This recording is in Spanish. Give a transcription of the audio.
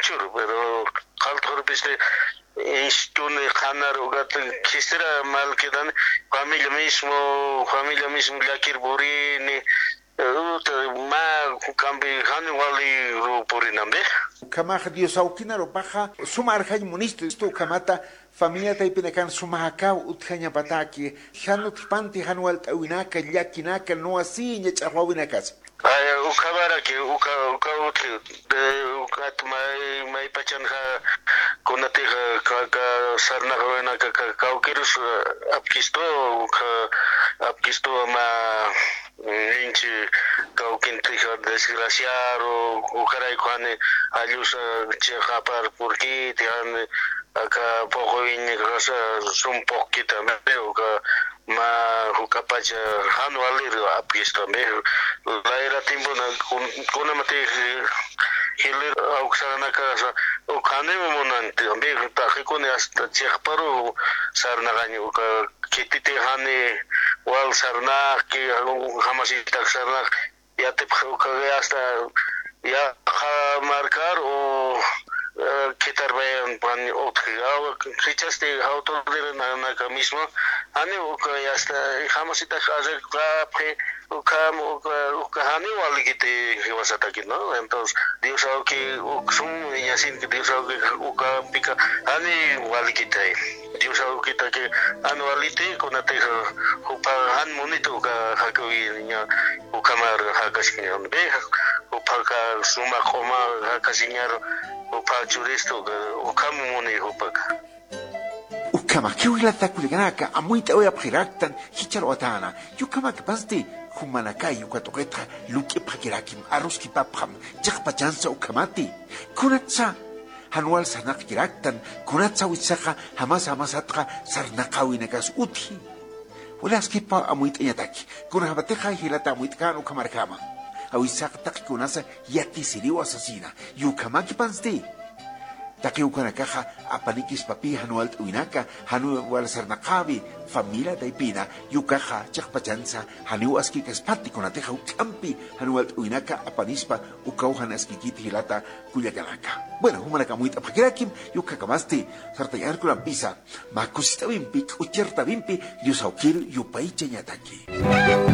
chur, pero kaltor piste Istune Hanar Ugat Kistra Malkedan, familia mismo Lakir Burini, Ma Kambi Hanuali Rupurinambe. Kamaha Dios Aukina Ropaja, Sumar Hay Munisto, esto Kamata, familia Taipinekan Sumahaka, Utkanya Pataki, Hanut Panti Hanualt Awinaka, Yakinaka, no así, Yachawinakas. Ukabara que ukat mai pachanha kunati ka sarna hoena ka kaukirus apkisto ma inchi kaukin trija desgraciado ukarai khane alus chehapar porque tian aka poco vini ka sum pokita meo ka ma hukapacha hanualir apkisto me laira timbo na kuna mate hilir auksana ka o khane monante ambe ta khikone asta chehparu sarna gani ka kitite hane wal sarna ki hamasi tak sarna ya te ka hasta ya marcar o quitar vayan pan otro fichaste auto de na mismo ane o ya está jamás está hacer que o hani wali que vas a aquí no entonces Dios sabe que son ya sin que Dios sabe que o pica hani wali que Dios sabe que anualite con ate o pa han monito ka hakui nya o kamar hakashin be o pa ka suma koma hakasinyar Upa juristo ukamu moni upaka. Ukama kiwila takuliganaka amuita oya priraktan hicharo atana. Yukama kapasti humanaka yukatoketa luki prakirakim aruski papam jakpachansa ukamati. Kunatsa hanual sanak kiraktan kunatsa wisaka hamasatra sarnakawinakas uthi. Ulaskipa amuita yataki. Kunahabateja hilata amuitkan ukamarkama. Awisak takikunasa yati siriu asesina yukamaki pansti taki ukanakaja apanikis papi hanualt uinaka hanu wal sarnakabi familia taipina yukaja chakpachansa hanu aski kaspati konateja ukampi hanualt uinaka apanispa ukauhan askikiti hilata kuyakanaka bueno humanaka muita pakirakim yukakamasti sartayar kulampisa makusita bimpik ucherta bimpi yusaukir yupaicha nyataki